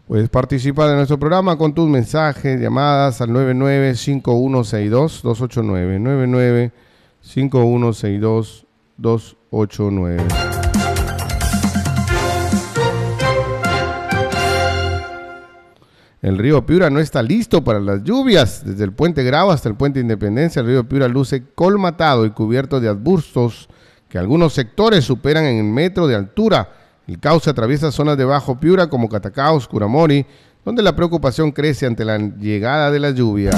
Puedes participar de nuestro programa con tus mensajes, llamadas al 99-5162-289. 99-5162-289. El río Piura no está listo para las lluvias. Desde el puente Grau hasta el puente Independencia, el río Piura luce colmatado y cubierto de arbustos que algunos sectores superan en el metro de altura. El cauce atraviesa zonas de Bajo Piura como Catacaos, Curamori, donde la preocupación crece ante la llegada de la lluvia.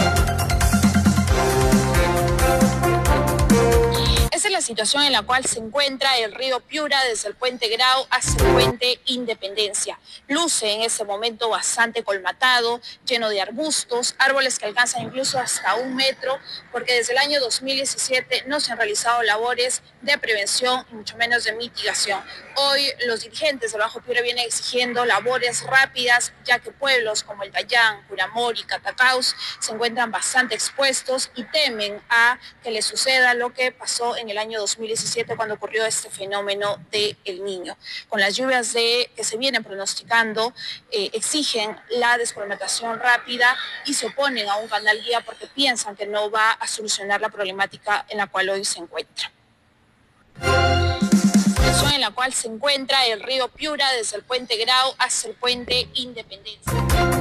La situación en la cual se encuentra el río Piura desde el puente Grau hasta el puente Independencia. Luce en ese momento bastante colmatado, lleno de arbustos, árboles que alcanzan incluso hasta 1 metro, porque desde el año 2017 no se han realizado labores de prevención y mucho menos de mitigación. Hoy los dirigentes del Bajo Piura vienen exigiendo labores rápidas, ya que pueblos como el Dayán, Curamori, Catacaos se encuentran bastante expuestos y temen a que les suceda lo que pasó en el año 2017 cuando ocurrió este fenómeno de El Niño. Con las lluvias que se vienen pronosticando, exigen la descolmatación rápida y se oponen a un canal guía porque piensan que no va a solucionar la problemática en la cual hoy se encuentra. En la cual se encuentra el río Piura desde el puente Grau hasta el puente Independencia.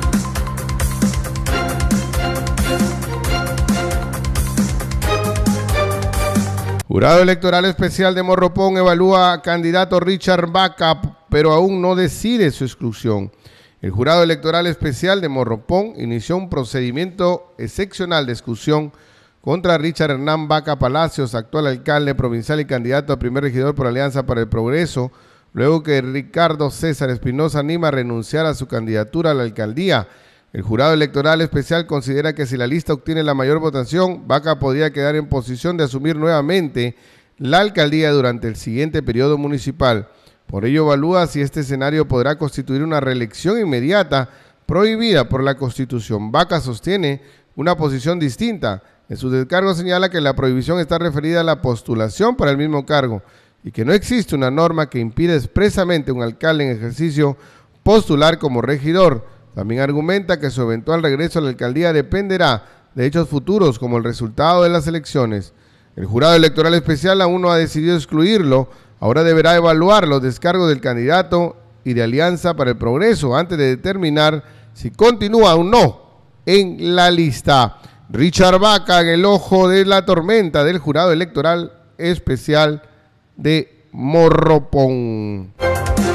Jurado Electoral Especial de Morropón evalúa a candidato Richard Vaca, pero aún no decide su exclusión. El Jurado Electoral Especial de Morropón inició un procedimiento excepcional de exclusión contra Richard Hernán Vaca Palacios, actual alcalde provincial y candidato a primer regidor por Alianza para el Progreso, luego que Ricardo César Espinosa Nima renunciara a su candidatura a la alcaldía. El Jurado Electoral Especial considera que si la lista obtiene la mayor votación, Vaca podría quedar en posición de asumir nuevamente la alcaldía durante el siguiente periodo municipal. Por ello evalúa si este escenario podrá constituir una reelección inmediata prohibida por la Constitución. Vaca sostiene una posición distinta. En su descargo señala que la prohibición está referida a la postulación para el mismo cargo y que no existe una norma que impida expresamente a un alcalde en ejercicio postular como regidor. También argumenta que su eventual regreso a la alcaldía dependerá de hechos futuros como el resultado de las elecciones. El Jurado Electoral Especial aún no ha decidido excluirlo, ahora deberá evaluar los descargos del candidato y de Alianza para el Progreso antes de determinar si continúa o no en la lista. Richard Vaca en el ojo de la tormenta del Jurado Electoral Especial de Morropón.